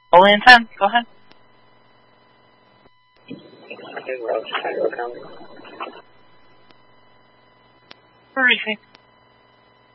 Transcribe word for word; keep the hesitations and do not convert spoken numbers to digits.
Only in ten. Go ahead. Okay, Roach, Tango County. Briefing.